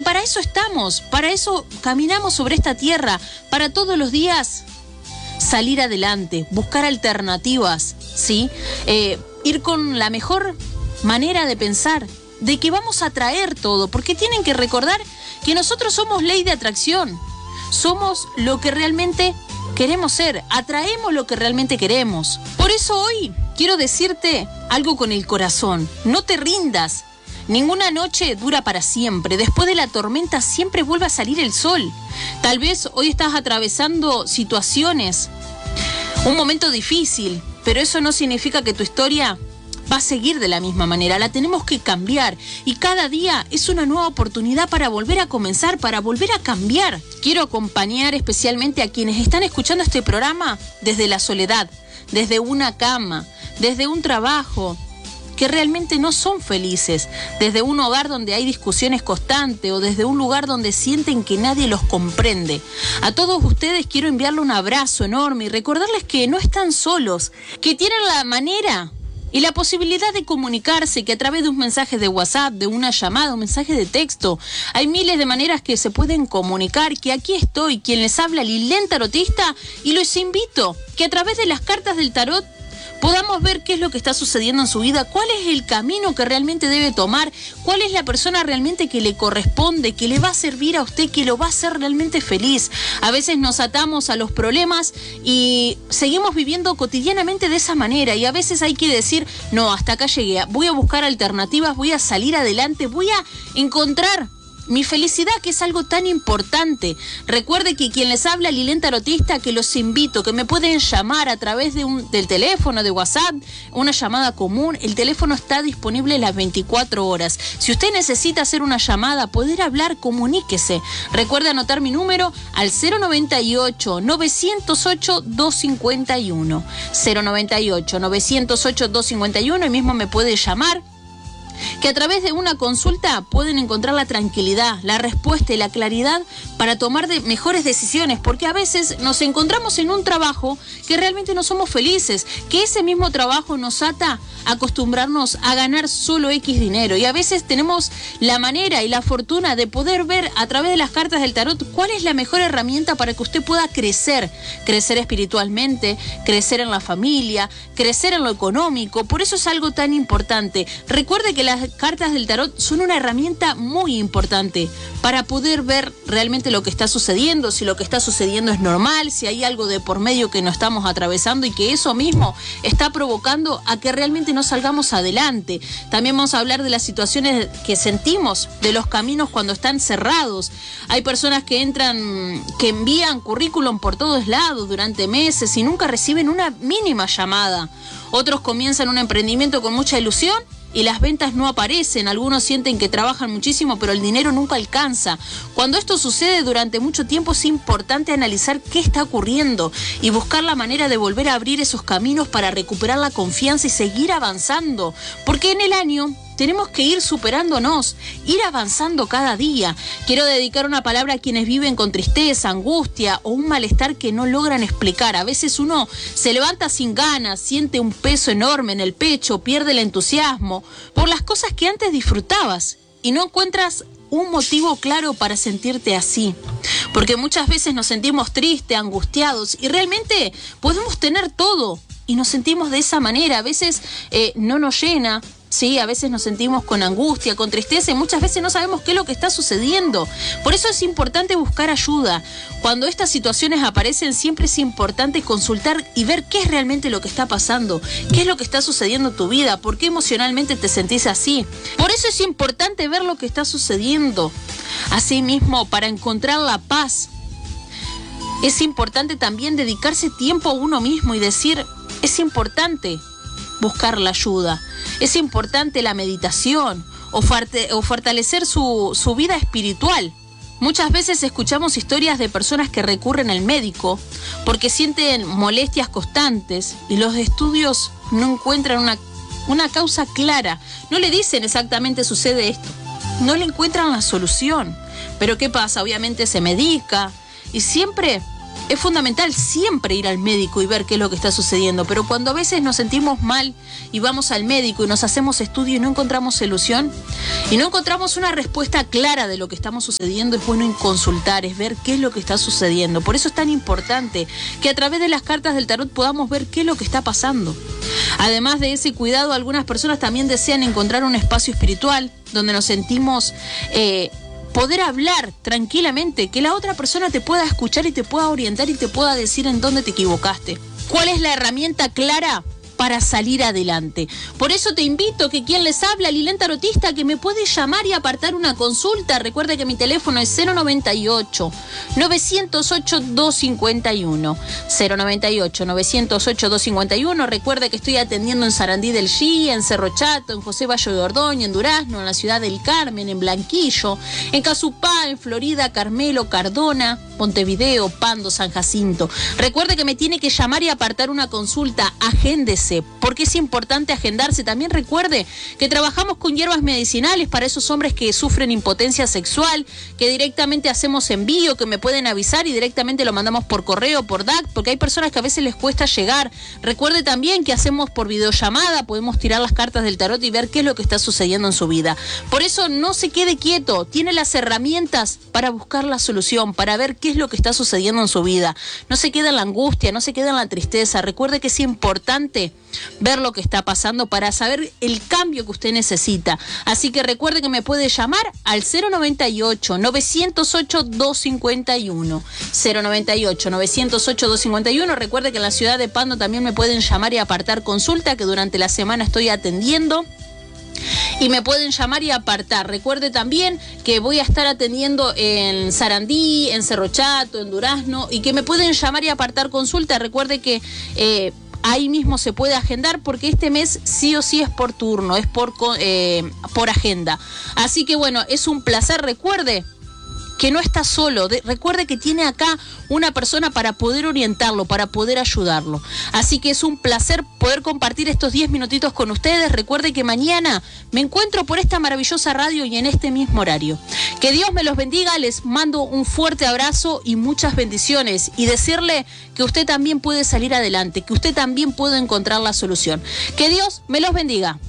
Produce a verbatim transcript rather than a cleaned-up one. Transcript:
para eso estamos, para eso caminamos sobre esta tierra, para todos los días salir adelante, buscar alternativas, ¿sí? Eh, ir con la mejor manera de pensar, de que vamos a atraer todo, porque tienen que recordar que nosotros somos ley de atracción, somos lo que realmente queremos ser, atraemos lo que realmente queremos. Por eso hoy quiero decirte algo con el corazón, no te rindas. Ninguna noche dura para siempre, después de la tormenta siempre vuelve a salir el sol. Tal vez hoy estás atravesando situaciones, un momento difícil, pero eso no significa que tu historia va a seguir de la misma manera, la tenemos que cambiar y cada día es una nueva oportunidad para volver a comenzar, para volver a cambiar. Quiero acompañar especialmente a quienes están escuchando este programa desde la soledad, desde una cama, desde un trabajo que realmente no son felices, desde un hogar donde hay discusiones constantes o desde un lugar donde sienten que nadie los comprende. A todos ustedes quiero enviarle un abrazo enorme y recordarles que no están solos, que tienen la manera y la posibilidad de comunicarse, que a través de un mensaje de WhatsApp, de una llamada, un mensaje de texto, hay miles de maneras que se pueden comunicar, que aquí estoy, quien les habla, Lilén Tarotista, y los invito que a través de las cartas del tarot podamos ver qué es lo que está sucediendo en su vida, cuál es el camino que realmente debe tomar, cuál es la persona realmente que le corresponde, que le va a servir a usted, que lo va a hacer realmente feliz. A veces nos atamos a los problemas y seguimos viviendo cotidianamente de esa manera y a veces hay que decir, no, hasta acá llegué, voy a buscar alternativas, voy a salir adelante, voy a encontrar mi felicidad, que es algo tan importante. Recuerde que quien les habla, Lilén Tarotista, que los invito, que me pueden llamar a través de un, del teléfono, de WhatsApp, una llamada común. El teléfono está disponible las veinticuatro horas. Si usted necesita hacer una llamada, poder hablar, comuníquese. Recuerde anotar mi número al cero noventa y ocho, novecientos ocho, doscientos cincuenta y uno. cero noventa y ocho, novecientos ocho, doscientos cincuenta y uno, y mismo me puede llamar, que a través de una consulta pueden encontrar la tranquilidad, la respuesta y la claridad para tomar de mejores decisiones, porque a veces nos encontramos en un trabajo que realmente no somos felices, que ese mismo trabajo nos ata a acostumbrarnos a ganar solo X dinero y a veces tenemos la manera y la fortuna de poder ver a través de las cartas del tarot cuál es la mejor herramienta para que usted pueda crecer, crecer espiritualmente, crecer en la familia, crecer en lo económico. Por eso es algo tan importante. Recuerde que las cartas del tarot son una herramienta muy importante para poder ver realmente lo que está sucediendo, si lo que está sucediendo es normal, si hay algo de por medio que no estamos atravesando y que eso mismo está provocando a que realmente no salgamos adelante. También vamos a hablar de las situaciones que sentimos, de los caminos cuando están cerrados. Hay personas que entran, que envían currículum por todos lados durante meses y nunca reciben una mínima llamada. Otros comienzan un emprendimiento con mucha ilusión y las ventas no aparecen. Algunos sienten que trabajan muchísimo, pero el dinero nunca alcanza. Cuando esto sucede durante mucho tiempo, es importante analizar qué está ocurriendo y buscar la manera de volver a abrir esos caminos para recuperar la confianza y seguir avanzando. Porque en el año tenemos que ir superándonos, ir avanzando cada día. Quiero dedicar una palabra a quienes viven con tristeza, angustia o un malestar que no logran explicar. A veces uno se levanta sin ganas, siente un peso enorme en el pecho, pierde el entusiasmo por las cosas que antes disfrutabas y no encuentras un motivo claro para sentirte así. Porque muchas veces nos sentimos tristes, angustiados y realmente podemos tener todo y nos sentimos de esa manera. A veces eh, no nos llena. Sí, a veces nos sentimos con angustia, con tristeza y muchas veces no sabemos qué es lo que está sucediendo. Por eso es importante buscar ayuda. Cuando estas situaciones aparecen, siempre es importante consultar y ver qué es realmente lo que está pasando, qué es lo que está sucediendo en tu vida, por qué emocionalmente te sentís así. Por eso es importante ver lo que está sucediendo. Asimismo, para encontrar la paz, es importante también dedicarse tiempo a uno mismo y decir, es importante buscar la ayuda. Es importante la meditación o, farte, o fortalecer su, su vida espiritual. Muchas veces escuchamos historias de personas que recurren al médico porque sienten molestias constantes y los estudios no encuentran una, una causa clara. No le dicen exactamente sucede esto. No le encuentran la solución. Pero ¿qué pasa? Obviamente se medica y siempre es fundamental siempre ir al médico y ver qué es lo que está sucediendo, pero cuando a veces nos sentimos mal y vamos al médico y nos hacemos estudio y no encontramos solución y no encontramos una respuesta clara de lo que estamos sucediendo, es bueno consultar, es ver qué es lo que está sucediendo. Por eso es tan importante que a través de las cartas del tarot podamos ver qué es lo que está pasando. Además de ese cuidado, algunas personas también desean encontrar un espacio espiritual donde nos sentimos... Eh, poder hablar tranquilamente, que la otra persona te pueda escuchar y te pueda orientar y te pueda decir en dónde te equivocaste. ¿Cuál es la herramienta clara para salir adelante? Por eso te invito que quien les habla, Lilén Tarotista, que me puede llamar y apartar una consulta. Recuerde que mi teléfono es cero noventa y ocho, novecientos ocho, doscientos cincuenta y uno. cero noventa y ocho, novecientos ocho, doscientos cincuenta y uno. Recuerde que estoy atendiendo en Sarandí del G, en Cerro Chato, en José Valle de Ordóñez, en Durazno, en la ciudad del Carmen, en Blanquillo, en Casupá, en Florida, Carmelo, Cardona, Montevideo, Pando, San Jacinto. Recuerde que me tiene que llamar y apartar una consulta. Agéndese, porque es importante agendarse. También recuerde que trabajamos con hierbas medicinales para esos hombres que sufren impotencia sexual, que directamente hacemos envío, que me pueden avisar y directamente lo mandamos por correo, por D A C, porque hay personas que a veces les cuesta llegar. Recuerde también que hacemos por videollamada, podemos tirar las cartas del tarot y ver qué es lo que está sucediendo en su vida. Por eso no se quede quieto, tiene las herramientas para buscar la solución, para ver qué es lo que está sucediendo en su vida. No se queda en la angustia, no se queda en la tristeza. Recuerde que es importante ver lo que está pasando para saber el cambio que usted necesita. Así que recuerde que me puede llamar al cero noventa y ocho, novecientos ocho, doscientos cincuenta y uno. cero noventa y ocho, novecientos ocho, doscientos cincuenta y uno. Recuerde que en la ciudad de Pando también me pueden llamar y apartar consulta, que durante la semana estoy atendiendo. Y me pueden llamar y apartar. Recuerde también que voy a estar atendiendo en Sarandí, en Cerro Chato, en Durazno, y que me pueden llamar y apartar consulta. Recuerde que eh, ahí mismo se puede agendar, porque este mes sí o sí es por turno, es por, eh, por agenda. Así que bueno, es un placer. Recuerde que no está solo, de, recuerde que tiene acá una persona para poder orientarlo, para poder ayudarlo. Así que es un placer poder compartir estos diez minutitos con ustedes. Recuerde que mañana me encuentro por esta maravillosa radio y en este mismo horario. Que Dios me los bendiga, les mando un fuerte abrazo y muchas bendiciones, y decirle que usted también puede salir adelante, que usted también puede encontrar la solución. Que Dios me los bendiga.